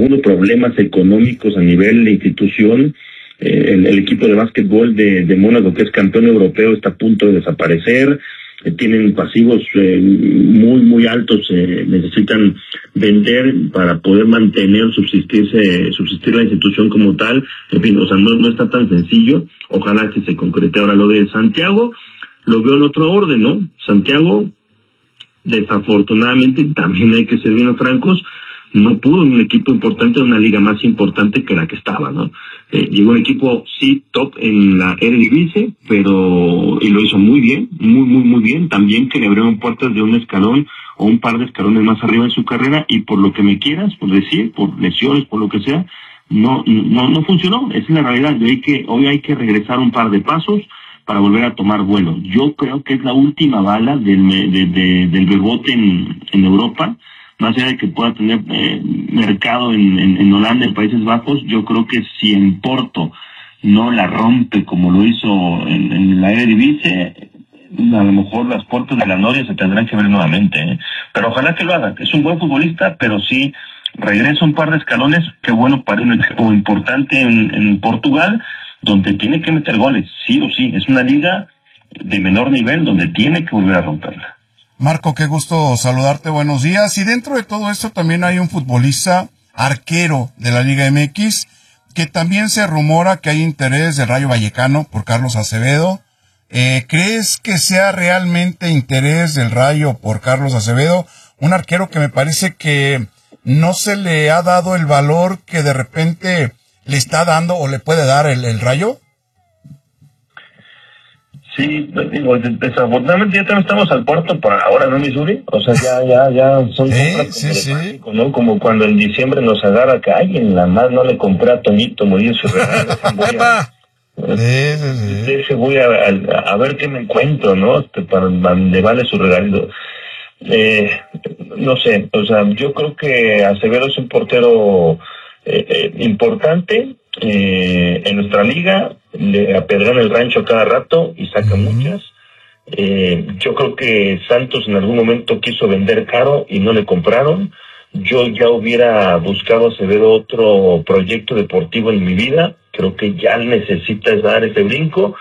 teniendo problemas económicos a nivel de institución. El equipo de básquetbol de Mónaco, que es campeón europeo, está a punto de desaparecer. Tienen pasivos muy muy altos, necesitan vender para poder subsistir la institución como tal. En fin, o sea, no está tan sencillo. Ojalá que se concrete. Ahora lo de Santiago, lo veo en otro orden, ¿no? Santiago, desafortunadamente, también hay que ser bien francos, no pudo en un equipo importante, en una liga más importante que la que estaba, ¿no? Llegó un equipo, sí, top en la Eredivisie, y lo hizo muy bien, muy bien, también que le abrieron puertas de un escalón o un par de escalones más arriba en su carrera, y por lo que me quieras, por decir, por lesiones, por lo que sea, no funcionó. Esa es la realidad. Hoy hay que regresar un par de pasos para volver a tomar vuelo. Yo creo que es la última bala del Bebote en Europa. Más allá de que pueda tener mercado en Holanda, en Países Bajos, yo creo que si en Porto no la rompe como lo hizo en la Eredivisie, a lo mejor las puertas de la Noria se tendrán que ver nuevamente, ¿eh? Pero ojalá que lo haga. Es un buen futbolista, pero sí regresa un par de escalones. Qué bueno para un equipo importante en Portugal, donde tiene que meter goles, sí o sí. Es una liga de menor nivel donde tiene que volver a romperla. Marco, qué gusto saludarte, buenos días. Y dentro de todo esto también hay un futbolista arquero de la Liga MX, que también se rumora que hay interés del Rayo Vallecano por Carlos Acevedo. ¿Crees que sea realmente interés del Rayo por Carlos Acevedo? Un arquero que me parece que no se le ha dado el valor que de repente le está dando o le puede dar el Rayo. Sí, digo, desafortunadamente ya también estamos al puerto por ahora, ¿no, Missouri? O sea, ya son sí. ¿no? Como cuando en diciembre nos agarra que alguien la más no le compré a Toñito Murillo su regalo. Voy a ver qué me encuentro, ¿no? Para donde vale su regalo. No sé, o sea, yo creo que Acevedo es un portero importante en nuestra liga. Le apedrean el rancho cada rato y saca muchas. Yo creo que Santos en algún momento quiso vender caro y no le compraron. Yo ya hubiera buscado a Acevedo otro proyecto deportivo en mi vida. Creo que ya necesita dar ese brinco.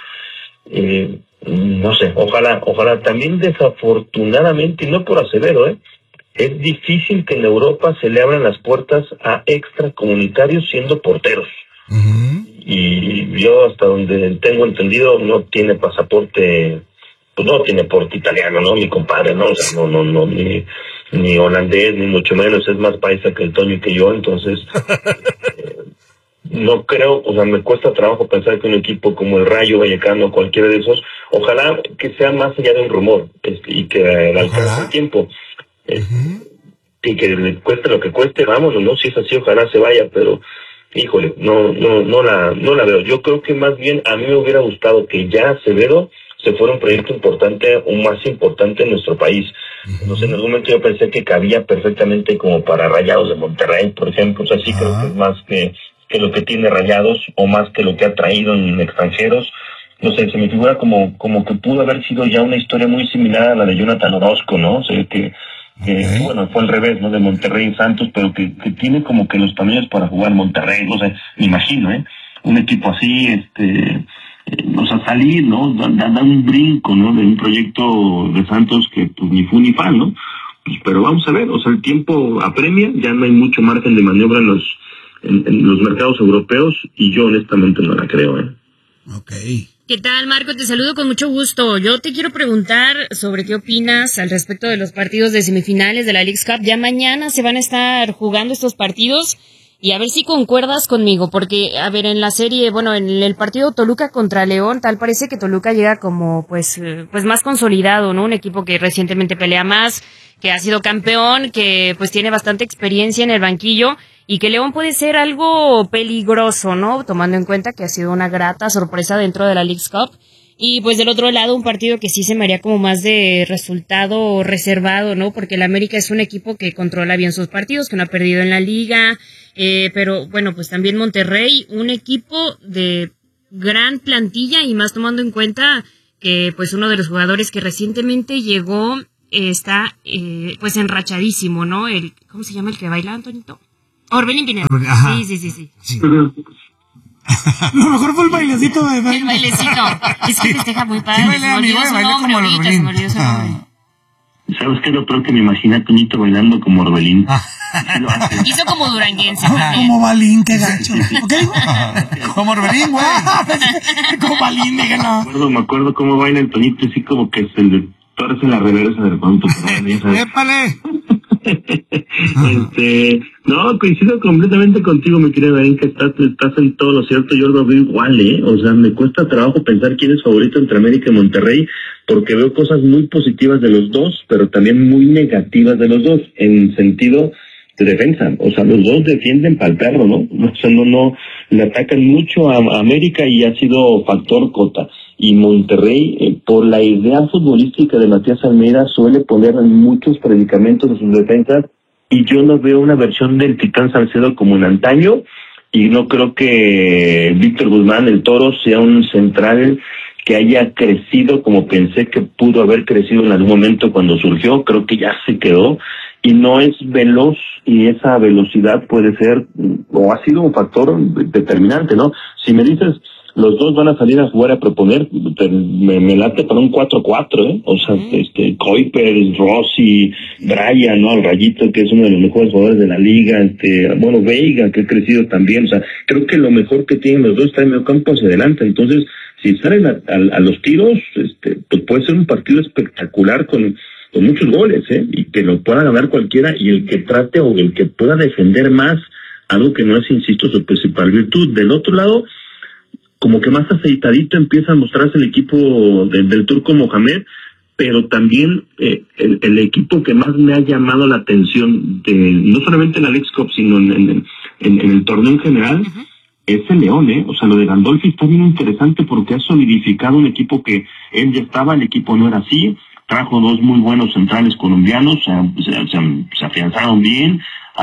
No sé, ojalá. También desafortunadamente, y no por Acevedo, es difícil que en Europa se le abran las puertas a extracomunitarios siendo porteros. Y yo, hasta donde tengo entendido, no tiene pasaporte, pues no tiene porte italiano, ¿no? Mi compadre, ¿no? O sea, no, ni holandés, ni mucho menos. Es más paisa que el Toño y que yo, entonces no creo, o sea, me cuesta trabajo pensar que un equipo como el Rayo Vallecano, cualquiera de esos, ojalá que sea más allá de un rumor, y que le alcance el tiempo, y que le cueste lo que cueste, vámonos, ¿no? Si es así, ojalá se vaya, pero híjole, no la veo. Yo creo que más bien a mí me hubiera gustado que ya Acevedo se fuera un proyecto importante o más importante en nuestro país. No sé, en algún momento yo pensé que cabía perfectamente como para Rayados de Monterrey, por ejemplo. O sea, sí creo que es más que lo que tiene Rayados, o más que lo que ha traído en extranjeros. No sé, se me figura como que pudo haber sido ya una historia muy similar a la de Jonathan Orozco, ¿no? O sea, que bueno, fue al revés, ¿no? De Monterrey y Santos, pero que tiene como que los pañuelos para jugar Monterrey. No sé, me imagino, un equipo así, o sea, salir, ¿no? Da un brinco, ¿no? De un proyecto de Santos que pues ni fu ni fa, ¿no? Pues, pero vamos a ver, o sea, el tiempo apremia, ya no hay mucho margen de maniobra en los mercados europeos, y yo honestamente no la creo, Okay. ¿Qué tal, Marco? Te saludo con mucho gusto. Yo te quiero preguntar sobre qué opinas al respecto de los partidos de semifinales de la Leagues Cup. Ya mañana se van a estar jugando estos partidos, y a ver si concuerdas conmigo, porque, a ver, en la serie, bueno, en el partido Toluca contra León, tal parece que Toluca llega como, pues más consolidado, ¿no? Un equipo que recientemente pelea más, que ha sido campeón, que pues tiene bastante experiencia en el banquillo, y que León puede ser algo peligroso, ¿no? Tomando en cuenta que ha sido una grata sorpresa dentro de la Leagues Cup. Y pues del otro lado, un partido que sí se me haría como más de resultado reservado, ¿no? Porque el América es un equipo que controla bien sus partidos, que no ha perdido en la liga, pero bueno, pues también Monterrey, un equipo de gran plantilla, y más tomando en cuenta que pues uno de los jugadores que recientemente llegó está pues enrachadísimo, ¿no? ¿Cómo se llama el que baila, Antonito? Orbelín Pineda. Sí. Lo mejor fue el bailecito de El bailecito. Es que festeja muy padre. Sí, bailé como Orbelín. ¿Sabes qué es lo peor que me imagina Toñito bailando como Orbelín? Hizo como duranguense. Como Balín, qué gacho. ¿Ok? Como Orbelín, güey. Como Balín, díganlo. Me acuerdo cómo baila el Toñito, así como que se le torce la reversa del pronto. ¡Épale! No, coincido completamente contigo, mi querida Darín, que estás en todo lo cierto. Yo lo veo igual, o sea, me cuesta trabajo pensar quién es favorito entre América y Monterrey, porque veo cosas muy positivas de los dos, pero también muy negativas de los dos, en sentido de defensa. O sea, los dos defienden para el perro, ¿no? O sea, no le atacan mucho a América y ha sido factor cota. Y Monterrey, por la idea futbolística de Matías Almeida, suele poner muchos predicamentos a sus defensas, y yo no veo una versión del Titán Salcedo como en antaño, y no creo que Víctor Guzmán, el Toro, sea un central que haya crecido como pensé que pudo haber crecido en algún momento cuando surgió. Creo que ya se quedó y no es veloz, y esa velocidad puede ser o ha sido un factor determinante, ¿no? Si me dices los dos van a salir a jugar a proponer, me late para un 4-4, o sea, Kuiper, Rossi, Brian, ¿no? El Rayito, que es uno de los mejores jugadores de la liga, Veiga, que ha crecido también. O sea, creo que lo mejor que tienen los dos está en medio campo hacia adelante. Entonces, si salen a los tiros, pues puede ser un partido espectacular con muchos goles, y que lo pueda ganar cualquiera, y el que trate o el que pueda defender más, algo que no es, insisto, su principal virtud. Del otro lado, como que más aceitadito empieza a mostrarse el equipo del Turco Mohamed, pero también el equipo que más me ha llamado la atención, no solamente en la Leagues Cup, sino en el torneo en general, es el León, O sea, lo de Gandolfi está bien interesante porque ha solidificado un equipo que él ya estaba, el equipo no era así, trajo dos muy buenos centrales colombianos, se afianzaron bien,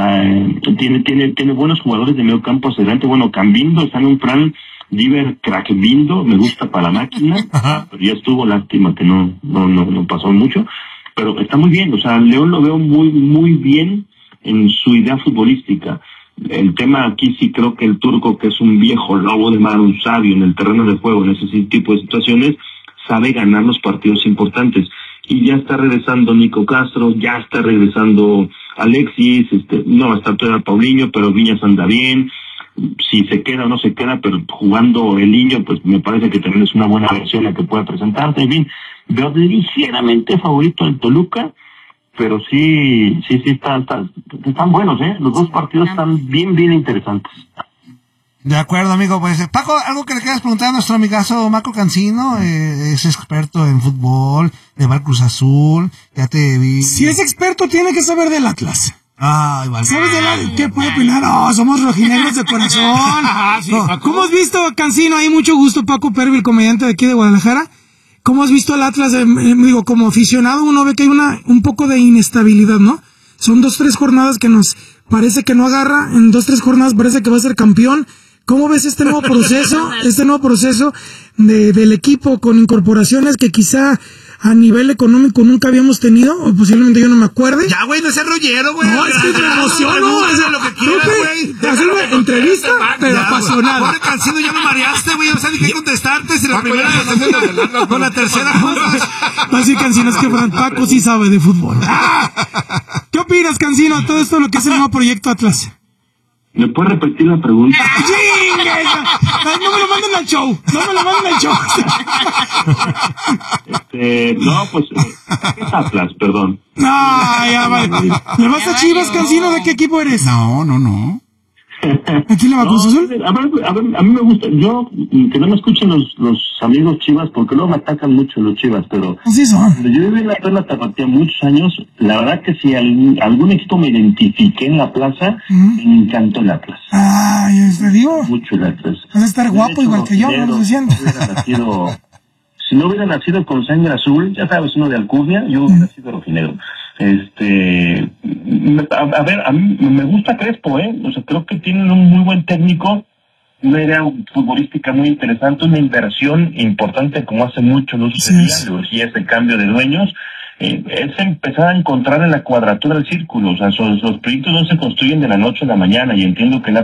tiene buenos jugadores de medio campo hacia adelante. Bueno, Cambindo está en un plan Diver Crackbindo, me gusta para la máquina, pero ya estuvo, lástima que no pasó mucho, pero está muy bien. O sea, León lo veo muy, muy bien en su idea futbolística. El tema aquí sí creo que el Turco, que es un viejo lobo de mar, un sabio en el terreno de juego, en ese tipo de situaciones, sabe ganar los partidos importantes. Y ya está regresando Nico Castro, ya está regresando Alexis, no va a estar todavía Paulinho, pero Viñas anda bien. Si se queda o no se queda, pero jugando el niño, pues me parece que también es una buena versión la que puede presentarse. En fin, veo ligeramente favorito al Toluca, pero sí están buenos, los dos partidos están bien interesantes. De acuerdo, amigo. Pues Paco, algo que le quieras preguntar a nuestro amigazo Marco Cancino, es experto en fútbol, de Bar Cruz Azul, ya te vi. Si es experto, tiene que saber del Atlas. Ay, vale. ¿Sabes de qué puede opinar? No, somos rojinegros de corazón. Sí, no. ¿Cómo has visto, Cancino? Hay mucho gusto, Paco Pervi, el comediante de aquí de Guadalajara. ¿Cómo has visto al Atlas? Como aficionado, uno ve que hay un poco de inestabilidad, ¿no? Son 2-3 jornadas que nos parece que no agarra, en 2-3 jornadas parece que va a ser campeón. ¿Cómo ves este nuevo proceso del equipo con incorporaciones que quizá a nivel económico nunca habíamos tenido, o posiblemente yo no me acuerde? Ya, güey, no seas rollero, güey. No, es que me emociono. Hacer lo que quieras, güey. Hacer una entrevista, pero apasionada. Pobre Cancino, ya me mareaste, güey. No sé ni qué contestarte. Si la primera con la tercera juntas. Así, Cancino, es que Paco sí sabe de fútbol. ¿Qué opinas, Cancino, todo esto lo que es el nuevo proyecto Atlas? ¿Me puedes repetir la pregunta? No me lo manden al show. No, pues, es Atlas, perdón. Ya vale. ¿Le vas a Chivas, Cancino? ¿De qué equipo eres? No. ¿A quién le va a Cruz Azul? A mí me gusta, que no me escuchen los amigos Chivas, porque luego me atacan mucho los Chivas, pero así son. Yo viví en la Perla Tapatía muchos años. La verdad que si algún equipo me identifiqué en la plaza, me encantó el Atlas. Te digo. Mucho el Atlas. Vas a estar guapo igual que yo, no lo siento. Si no hubiera nacido con sangre azul, ya sabes, uno de alcurnia, yo hubiera sido rojinegro. A ver, a mí me gusta Crespo, o sea, creo que tienen un muy buen técnico, una idea futbolística muy interesante, una inversión importante como hace mucho no sucedía, ese cambio de dueños, es empezar a encontrar en la cuadratura del círculo. O sea, los proyectos no se construyen de la noche a la mañana, y entiendo que